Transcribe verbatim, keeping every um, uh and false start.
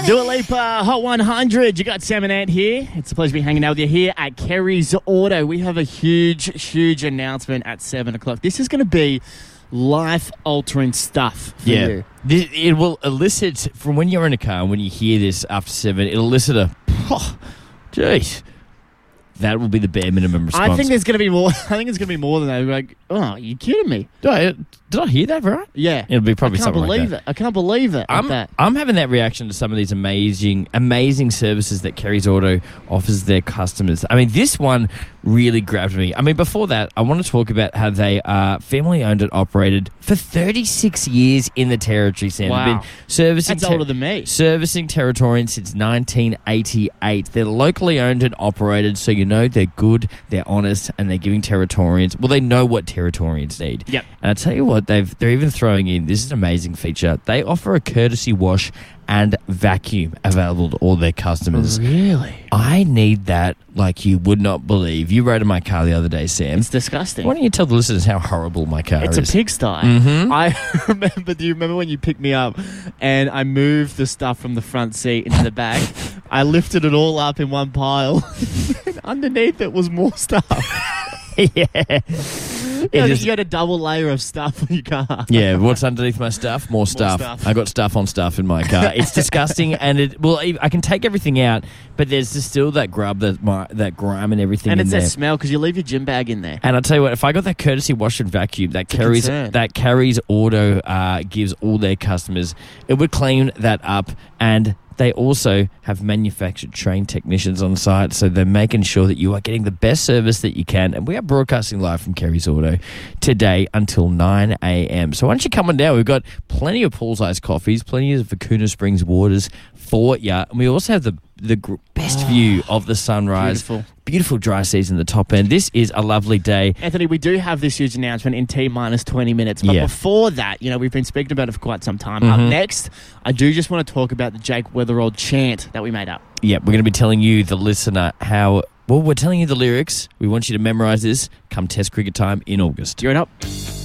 Dua Lipa, Hot one hundred. You got Sam and Ant here. It's a pleasure to be hanging out with you here at Kerry's Auto. We have a huge, huge announcement at seven o'clock. This is going to be life-altering stuff for yeah. you. This, it will elicit, from when you're in a car and when you hear this after seven, it'll elicit a, oh, jeez. That will be the bare minimum response. I think there's going to be more. I think it's going to be more than that. Like, oh, are you kidding me? Did I, did I hear that right? Yeah. It'll be probably I can't something believe like that. it. I can't believe it. I'm, like that. I'm having that reaction to some of these amazing, amazing services that Kerry's Auto offers their customers. I mean, this one really grabbed me. I mean, before that, I want to talk about how they are family-owned and operated for thirty-six years in the territory, Sam. Wow. They've been servicing That's older than me. Servicing Territorians since nineteen eighty-eight. They're locally owned and operated, so you know they're good, they're honest, and they're giving Territorians, well, they know what Territorians need. Yep. And I tell you what, they've they're even throwing in, this is an amazing feature, they offer a courtesy wash and vacuum available to all their customers. Really? I need that like you would not believe. You rode in my car the other day, Sam. It's disgusting. Why don't you tell the listeners how horrible my car It's is? a pigsty. Mm-hmm. I remember, do you remember when you picked me up and I moved the stuff from the front seat into the back? I lifted it all up in one pile. And underneath it was more stuff. yeah. You It had, is- you had a double layer of stuff in your car. Yeah, what's underneath my stuff? More stuff. stuff. I got stuff on stuff in my car. It's disgusting, and it well, I can take everything out, but there's just still that grub, that my, that grime, and everything And in it's there. that smell because you leave your gym bag in there. And I'll tell you what, if I got that courtesy wash and vacuum that a carries concern. that carries Auto uh, gives all their customers, it would clean that up. And they also have manufactured trained technicians on site, so they're making sure that you are getting the best service that you can. And we are broadcasting live from Kerry's Auto today until nine a.m. So why don't you come on down? We've got plenty of Paul's Ice coffees, plenty of Vicuna Springs waters for you. And we also have the the gr- best Oh, view of the sunrise. beautiful. Beautiful dry season at the top end. This is a lovely day. Anthony, we do have this huge announcement in T minus twenty minutes. But Yeah. before that, you know, we've been speaking about it for quite some time. Mhm. Up next, I do just want to talk about the Jake Weatherald chant that we made up. Yeah, we're going to be telling you, the listener, how... Well, we're telling you the lyrics. We want you to memorise this come Test cricket time in August. You're up.